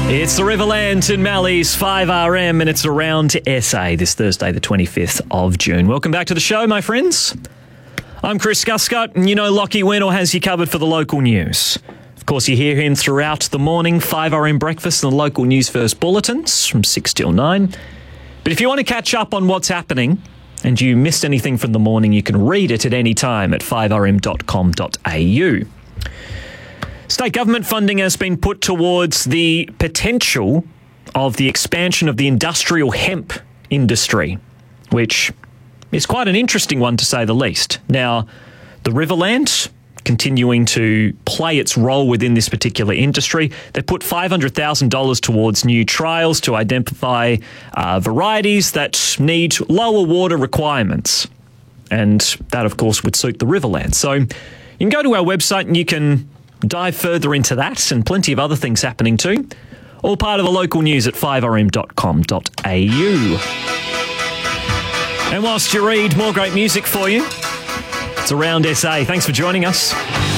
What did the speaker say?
It's the Riverland and Mally's 5RM, and it's around SA this Thursday, the 25th of June. Welcome back to the show, my friends. I'm Chris Guscott, and you know Lockie Wendell has you covered for the local news. Of course, you hear him throughout the morning, 5RM breakfast and the local news first bulletins from 6 till 9. But if you want to catch up on what's happening and you missed anything from the morning, you can read it at any time at 5rm.com.au. State government funding has been put towards the potential of the expansion of the industrial hemp industry, which is quite an interesting one to say the least. Now, the Riverland continuing to play its role within this particular industry. They put $500,000 towards new trials to identify varieties that need lower water requirements. And that, of course, would suit the Riverland. So you can go to our website and you can dive further into that and plenty of other things happening too. All part of the local news at 5rm.com.au. And whilst you read, more great music for you. It's around SA. Thanks for joining us.